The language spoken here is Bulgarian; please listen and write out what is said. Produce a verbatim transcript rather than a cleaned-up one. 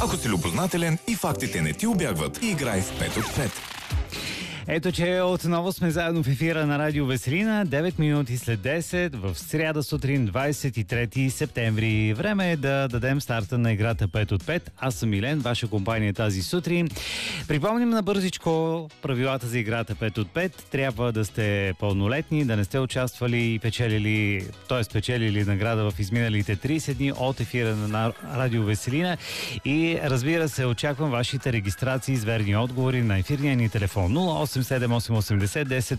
Ако си любознателен и фактите не ти убягват, играй в пет от пет. Ето, че отново сме заедно в ефира на Радио Веселина, девет минути след десет, в сряда сутрин, двадесет и трети септември. Време е да дадем старта на играта пет от пет. Аз съм Милен, ваша компания тази сутрин. Припомним на бързичко правилата за играта пет от пет. Трябва да сте пълнолетни, да не сте участвали и печелили, т.е. печелили награда в изминалите тридесет дни от ефира на Радио Веселина. И разбира се, очаквам вашите регистрации с верни отговори на ефирния ни телефон нула осем седем осем осемдесет десет